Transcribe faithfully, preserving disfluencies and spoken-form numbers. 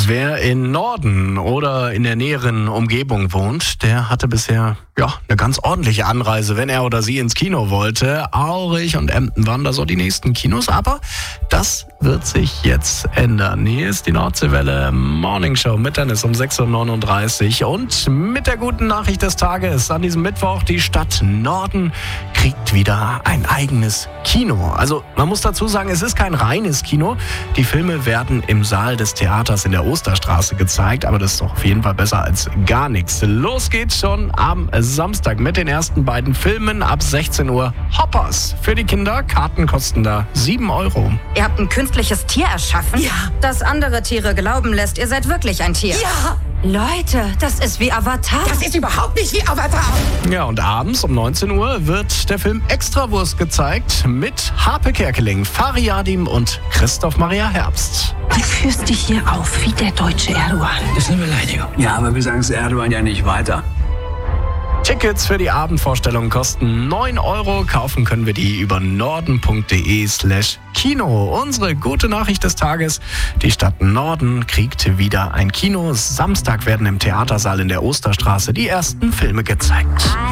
Wer in Norden oder in der näheren Umgebung wohnt, der hatte bisher ja eine ganz ordentliche Anreise, wenn er oder sie ins Kino wollte. Aurich und Emden waren da so die nächsten Kinos, aber das wird sich jetzt ändern. Hier ist die Nordseewelle Morning Show mit Dennis um sechs Uhr neununddreißig und mit der guten Nachricht des Tages an diesem Mittwoch: Die Stadt Norden kriegt wieder ein eigenes Kino. Also man muss dazu sagen, es ist kein reines Kino. Die Filme werden im Saal des Theaters in der Osterstraße gezeigt, aber das ist doch auf jeden Fall besser als gar nichts. Los geht's schon am Samstag mit den ersten beiden Filmen ab sechzehn Uhr. Hoppers für die Kinder. Karten kosten da sieben Euro. Ihr habt ein künstliches Tier erschaffen? Ja. Das andere Tiere glauben lässt, ihr seid wirklich ein Tier? Ja. Leute, das ist wie Avatar. Das ist überhaupt nicht wie Avatar. Ja, und abends um neunzehn Uhr wird der Film Extrawurst gezeigt mit Harpe Kerkeling, Fariadim und Christoph Maria Herbst. Du führst dich hier auf wie der deutsche Erdogan. Das ist eine Beleidigung. Ja, aber wir sagen es Erdogan ja nicht weiter. Tickets für die Abendvorstellung kosten neun Euro. Kaufen können wir die über norden.de slash Kino. Unsere gute Nachricht des Tages: Die Stadt Norden kriegt wieder ein Kino. Samstag werden im Theatersaal in der Osterstraße die ersten Filme gezeigt.